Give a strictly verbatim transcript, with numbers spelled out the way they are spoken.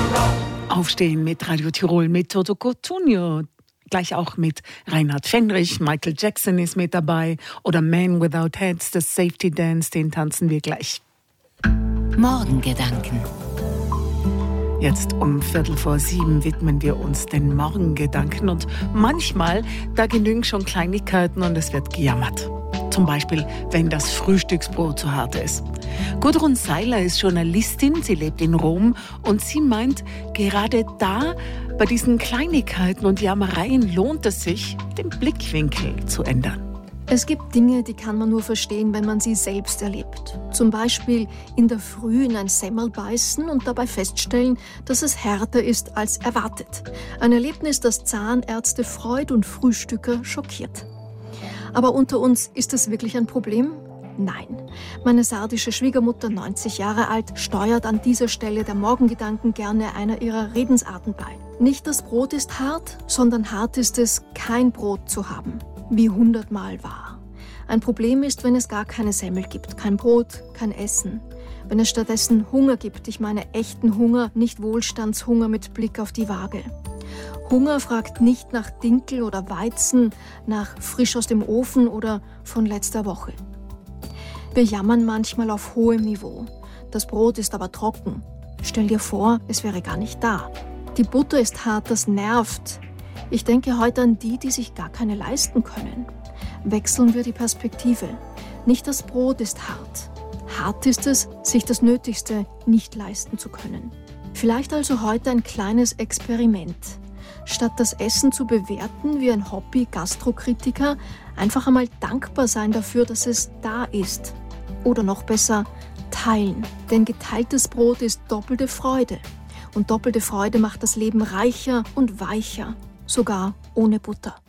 Aufstehen mit Radio Tirol, mit Toto Cotugno. Gleich auch mit Reinhard Fendrich, Michael Jackson ist mit dabei oder Man Without Heads, das Safety Dance, den tanzen wir gleich. Morgengedanken. Jetzt um Viertel vor sieben widmen wir uns den Morgengedanken und manchmal, da genügen schon Kleinigkeiten und es wird gejammert. Zum Beispiel, wenn das Frühstücksbrot zu hart ist. Gudrun Seiler ist Journalistin, sie lebt in Rom und sie meint, gerade da, bei diesen Kleinigkeiten und Jammereien lohnt es sich, den Blickwinkel zu ändern. Es gibt Dinge, die kann man nur verstehen, wenn man sie selbst erlebt. Zum Beispiel in der Früh in ein Semmel beißen und dabei feststellen, dass es härter ist als erwartet. Ein Erlebnis, das Zahnärzte freut und Frühstücker schockiert. Aber unter uns, ist das wirklich ein Problem? Nein. Meine sardische Schwiegermutter, neunzig Jahre alt, steuert an dieser Stelle der Morgengedanken gerne einer ihrer Redensarten bei. Nicht das Brot ist hart, sondern hart ist es, kein Brot zu haben. Wie hundertmal wahr. Ein Problem ist, wenn es gar keine Semmel gibt, kein Brot, kein Essen. Wenn es stattdessen Hunger gibt, ich meine echten Hunger, nicht Wohlstandshunger mit Blick auf die Waage. Hunger fragt nicht nach Dinkel oder Weizen, nach frisch aus dem Ofen oder von letzter Woche. Wir jammern manchmal auf hohem Niveau. Das Brot ist aber trocken. Stell dir vor, es wäre gar nicht da. Die Butter ist hart, das nervt. Ich denke heute an die, die sich gar keine leisten können. Wechseln wir die Perspektive. Nicht das Brot ist hart. Hart ist es, sich das Nötigste nicht leisten zu können. Vielleicht also heute ein kleines Experiment. Statt das Essen zu bewerten wie ein Hobby-Gastrokritiker, einfach einmal dankbar sein dafür, dass es da ist. Oder noch besser, teilen. Denn geteiltes Brot ist doppelte Freude. Und doppelte Freude macht das Leben reicher und weicher, sogar ohne Butter.